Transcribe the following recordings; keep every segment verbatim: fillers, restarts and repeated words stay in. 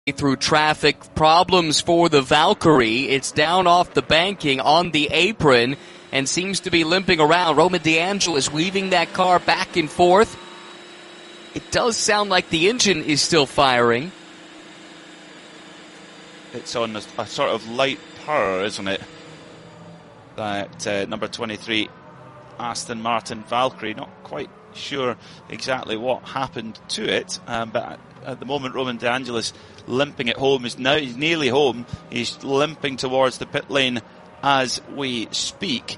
through traffic problems for the Valkyrie. It's down off the banking on the apron and seems to be limping around. Roman DeAngelis weaving that car back and forth. It does sound like the engine is still firing. It's on a, a sort of light purr, isn't it? That uh, number twenty-three Aston Martin Valkyrie. Not quite sure exactly what happened to it, um, but at, at the moment Roman DeAngelis limping at home. He's now he's nearly home. He's limping towards the pit lane as we speak.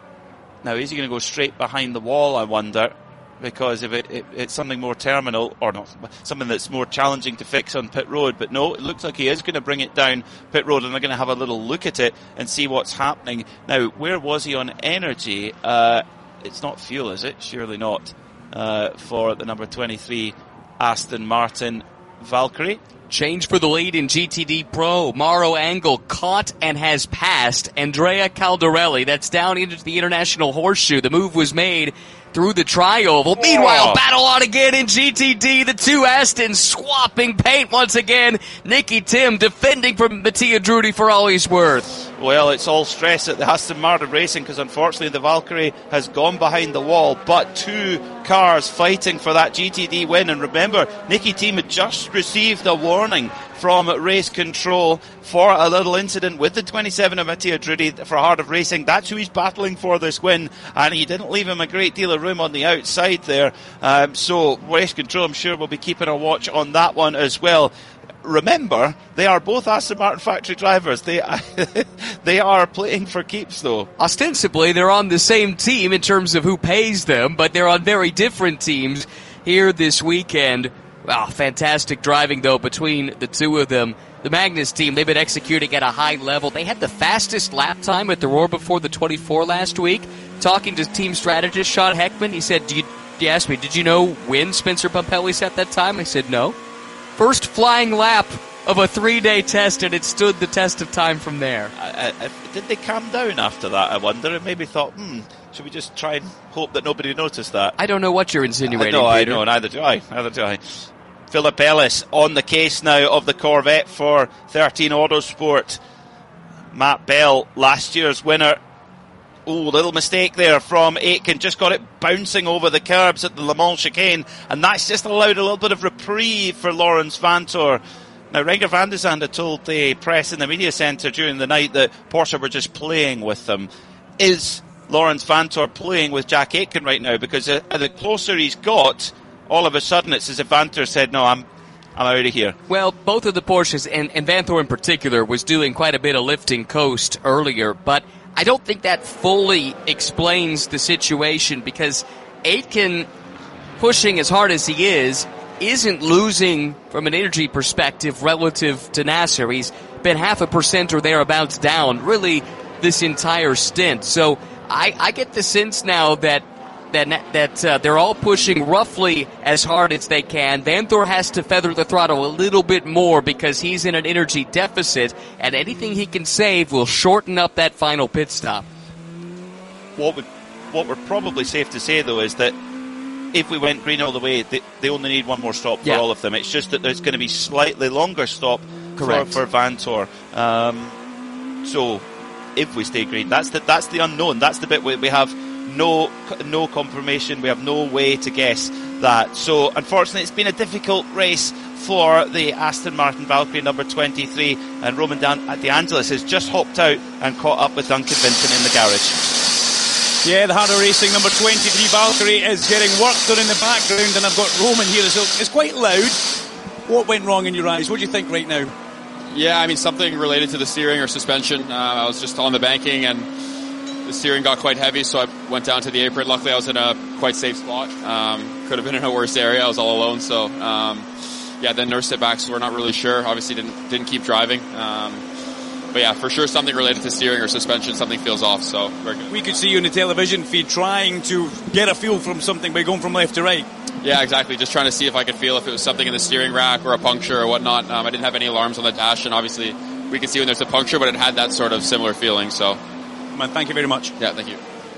Now, is he going to go straight behind the wall, I wonder? Because if it, it, it's something more terminal, or not, something that's more challenging to fix on pit road. But no, it looks like he is going to bring it down pit road, and they're going to have a little look at it and see what's happening. Now, where was he on energy? Uh, it's not fuel, is it? Surely not. Uh, for the number twenty-three Aston Martin Valkyrie. Change for the lead in G T D Pro. Mauro Angel caught and has passed Andrea Caldarelli. That's down into the International Horseshoe. The move was made through the tri-oval. Oh. Meanwhile, battle on again in G T D. The two Astons swapping paint once again. Nicky Tim defending from Mattia Drudi for all he's worth. Well, it's all stress at the Aston Martin Racing because unfortunately the Valkyrie has gone behind the wall, but two cars fighting for that G T D win. And remember, Nicky Tim had just received a warning from race control for a little incident with the twenty-seven of Mattia Drudi for Heart of Racing. That's who he's battling for this win, and he didn't leave him a great deal of room on the outside there. Um, so race control, I'm sure, will be keeping a watch on that one as well. Remember, they are both Aston Martin factory drivers. They they are playing for keeps, though. Ostensibly, they're on the same team in terms of who pays them, but they're on very different teams here this weekend. Wow, fantastic driving, though, between the two of them. The Magnus team, they've been executing at a high level. They had the fastest lap time at the Roar before the twenty-four last week. Talking to team strategist Sean Heckman, he said, do you, he asked me, did you know when Spencer Pumpelly set that time? I said, no. First flying lap of a three-day test, and it stood the test of time from there. I, I, did they calm down after that, I wonder, and maybe thought, hmm, should we just try and hope that nobody noticed that? I don't know what you're insinuating, No, I Peter. know, neither do I, neither do I. Philip Ellis on the case now of the Corvette for thirteen Autosport. Matt Bell, last year's winner. Oh, little mistake there from Aitken. Just got it bouncing over the curbs at the Le Mans chicane, and that's just allowed a little bit of reprieve for Lawrence Vantor. Now, Renger van der Zande had told the press in the media centre during the night that Porsche were just playing with them. Is Lawrence Vantor playing with Jack Aitken right now? Because uh, the closer he's got, all of a sudden it's as if Vantor said, no, I'm I'm out of here. Well, both of the Porsches, and, and Vantor in particular, was doing quite a bit of lifting coast earlier, but I don't think that fully explains the situation because Aitken, pushing as hard as he is, isn't losing from an energy perspective relative to Nasser. He's been half a percent or thereabouts down, really, this entire stint. So I, I get the sense now that that that uh, they're all pushing roughly as hard as they can. Vantor has to feather the throttle a little bit more because he's in an energy deficit, and anything he can save will shorten up that final pit stop. What would, what we're probably safe to say, though, is that if we went green all the way, they, they only need one more stop for yeah. all of them. It's just that there's going to be slightly longer stop Correct. for, for Vantor. Um, so if we stay green, that's the, that's the unknown. That's the bit where we have no no confirmation. We have no way to guess that. So unfortunately, it's been a difficult race for the Aston Martin Valkyrie number twenty-three, and Roman DeAngelis has just hopped out and caught up with Duncan Vinton in the garage. Yeah, the Heart of Racing number twenty-three Valkyrie is getting worked on in the background, and I've got Roman here as well. It's quite loud. What went wrong in your eyes? What do you think right now? Yeah, I mean, something related to the steering or suspension. Uh, I was just on the banking, and the steering got quite heavy, so I went down to the apron. Luckily, I was in a quite safe spot. Um, could have been in a worse area. I was all alone, so um, yeah, then nursed it back, so we're not really sure. Obviously, didn't didn't keep driving. Um, But yeah, for sure something related to steering or suspension, something feels off, so very good. We could see you in the television feed trying to get a feel from something by going from left to right. Yeah, exactly. Just trying to see if I could feel if it was something in the steering rack or a puncture or whatnot. Um, I didn't have any alarms on the dash, and obviously we could see when there's a puncture, but it had that sort of similar feeling, so. Man, thank you very much. Yeah, thank you.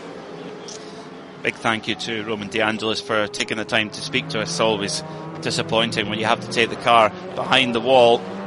Big thank you to Roman DeAngelis for taking the time to speak to us. It's always disappointing when you have to take the car behind the wall.